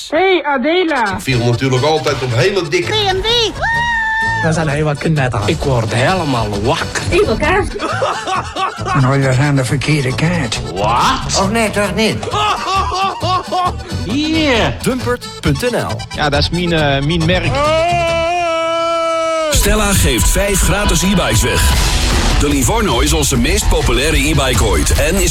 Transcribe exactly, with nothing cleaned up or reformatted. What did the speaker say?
Hey Adela. Ik viel natuurlijk altijd op hele dikke... B M W. We zijn heel wat knetter. Ik word helemaal wakker. Evil kaart. En hoor je aan de verkeerde kaart. Wat? Oh nee, toch niet? Hier. Dumpert punt n l. Ja, dat is mijn, uh, mijn merk. Stella geeft vijf gratis e-bikes weg. De Livorno is onze meest populaire e-bike ooit en is